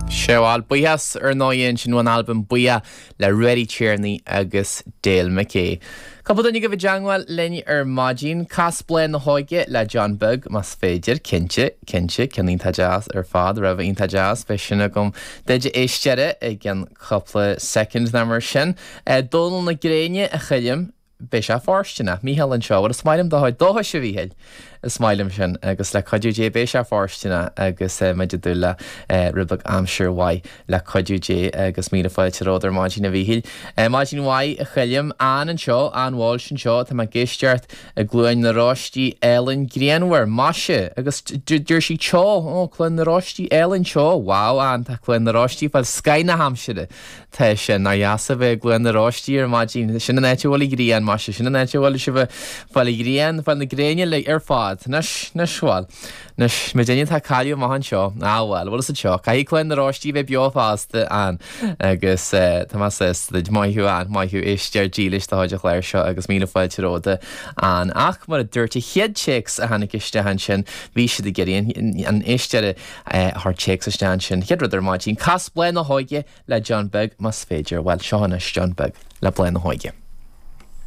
Seáil buías ar náon sin bhain albumm buia le Ready Tierney agus Dale McKay. Capad unig go bh deanghil linn ar maidín casplain na hóige le John Bug mas féidir cinse cinítha jazz ar fád ra bh ionta jazz fe sinna gom déidir éisteire ag an coppla second na mar sin. Dul na gréine a chuilim be se fárstina míhall an seo, a smailm dótha se bhíhéil. Smailm sin agus le coidúé bé se fárstina agus meidir dúla ribag amsir wai le coidúé agus míle fáilte róidir máidín a bhíhíil. Máidín wai a chuilim an seo an bháil sin seo tá géisteart a gluúin na ráistí Ellen Grianwer máise agus dúir sí teo chluin na ráistí Ellen seo wow an tá chluin na ráistí fáil Sky na Hampshire tá sin na jaasa bheith gluin na ráistí ar máidín sinna netehil grían máise sinna netehil si bheith fáil grían fáil na gréine le ar fád Nes sáil. Nes me déine tá caiú maithan seo áhfuil bhil sa seo. Caí chluin na ráistí bheith beofásta an agus tá maithú an maithú éistear dílis tá háide chléir seo agus míle fáilte róda an ach mar a dúirta chiad checks a hanig iste han sin bhí si de geíon an éisteire th checks a stean sin chiad ruidir máidín cas blain na hóige le John Bug mas féidir bhil seohanna John Bug le blain na hóige.